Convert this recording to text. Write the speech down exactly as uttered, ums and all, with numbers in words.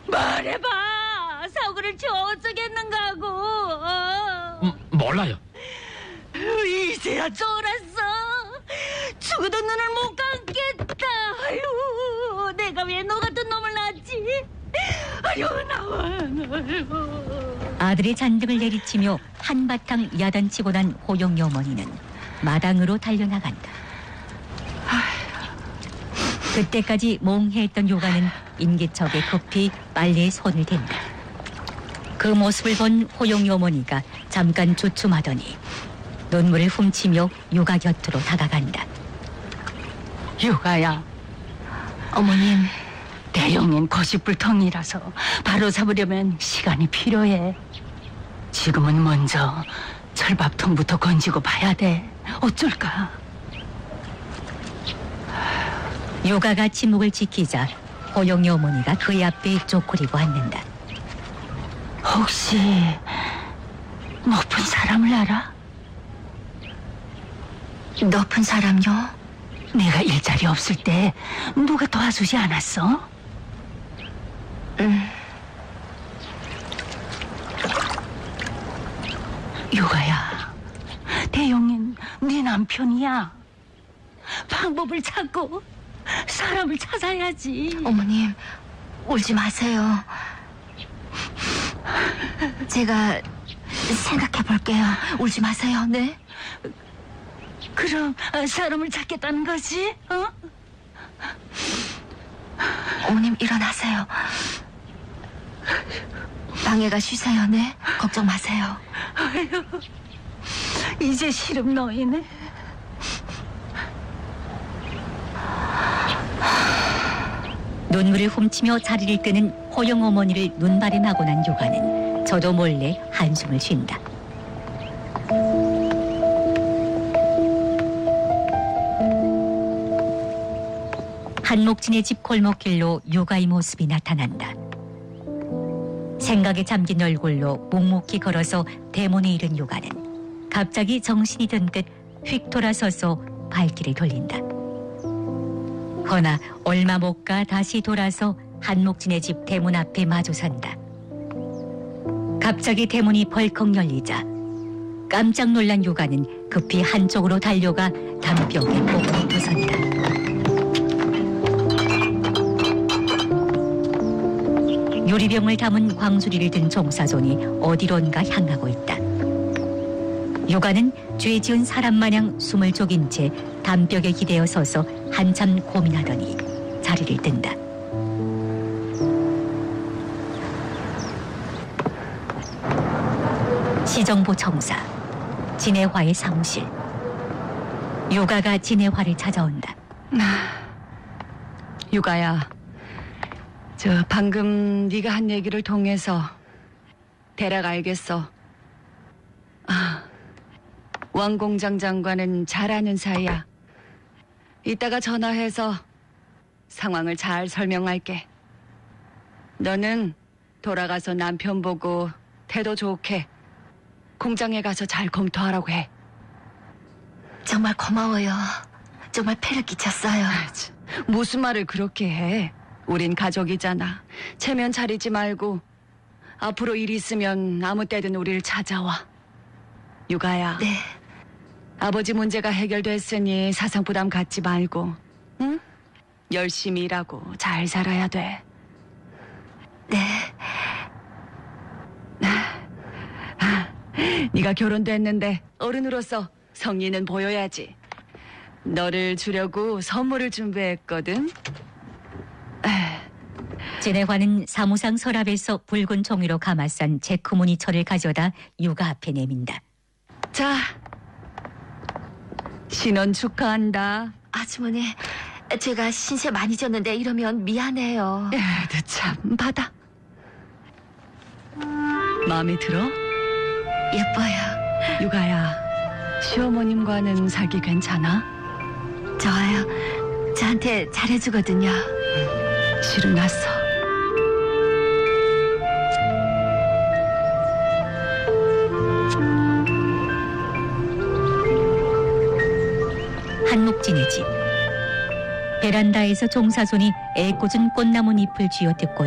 말해봐. 사고를 치워 어쩌겠는가 하고. 어. 음, 몰라요. 이제야 쫄았어. 죽어도 눈을 못 감겠다. 아유, 내가 왜 너 같은 놈을 낳았지? 아유, 나와. 아유. 아들의 잔등을 내리치며 한바탕 야단치고 난 호영이 어머니는 마당으로 달려나간다. 그때까지 몽해했던 요가는 임기척에 급히 빨래에 손을 댄다. 그 모습을 본 호영이 어머니가 잠깐 주춤하더니 눈물을 훔치며 요가 곁으로 다가간다. 요가야, 어머님, 대형님 거시불통이라서 바로 잡으려면 시간이 필요해. 지금은 먼저 철밥통부터 건지고 봐야 돼. 어쩔까? 요가가 침묵을 지키자 호영이 어머니가 그의 앞에 쪼그리고 앉는다. 혹시 높은 사람을 알아? 높은 사람요? 내가 일자리 없을 때 누가 도와주지 않았어? 음. 요가야, 대영인 네 남편이야. 방법을 찾고 사람을 찾아야지. 어머님, 울지 마세요. 제가 생각해 볼게요. 울지 마세요. 네? 그럼 사람을 찾겠다는 거지? 어? 어머님, 일어나세요. 방에가 쉬세요. 네? 걱정 마세요. 아유, 이제 시름 너희네. 눈물을 훔치며 자리를 뜨는 호영 어머니를 눈바람하고 난 요가는 저도 몰래 한숨을 쉰다. 한목진의 집 골목길로 요가의 모습이 나타난다. 생각에 잠긴 얼굴로 묵묵히 걸어서 대문에 이른 요가는 갑자기 정신이 든 듯 휙 돌아서서 발길을 돌린다. 허나 얼마 못 가 다시 돌아서 한목진의 집 대문 앞에 마주 선다. 갑자기 대문이 벌컥 열리자 깜짝 놀란 요가는 급히 한쪽으로 달려가 담벼락에 꼭 붙어선다. 유리병을 담은 광주리를 든 종사손이 어디론가 향하고 있다. 요가는 죄 지은 사람 마냥 숨을 죽인 채 담벽에 기대어 서서 한참 고민하더니 자리를 뜬다. 시정부 청사 진해화의 사무실. 요가가 진해화를 찾아온다. 요가야, 저 방금 네가 한 얘기를 통해서 대략 알겠어. 아, 왕공장 장관은 잘 아는 사이야. 이따가 전화해서 상황을 잘 설명할게. 너는 돌아가서 남편 보고 태도 좋게 공장에 가서 잘 검토하라고 해. 정말 고마워요. 정말 패를 끼쳤어요. 무슨 말을 그렇게 해? 우린 가족이잖아. 체면 차리지 말고 앞으로 일 있으면 아무 때든 우리를 찾아와. 유가야. 네. 아버지 문제가 해결됐으니 사상 부담 갖지 말고, 응? 열심히 일하고 잘 살아야 돼. 네. 네가 결혼됐는데 어른으로서 성의는 보여야지. 너를 주려고 선물을 준비했거든. 진해화는 사무상 서랍에서 붉은 종이로 감아싼 체크 무늬철을 가져다 요가 앞에 내민다. 자, 신혼 축하한다. 아주머니, 제가 신세 많이 졌는데 이러면 미안해요. 에도 참, 받아. 마음에 들어? 예뻐요. 유가야, 시어머님과는 살기 괜찮아? 좋아요. 저한테 잘해주거든요. 실은 났어. 한목진의 집. 베란다에서 종사손이 애꿎은 꽃나무 잎을 쥐어뜯고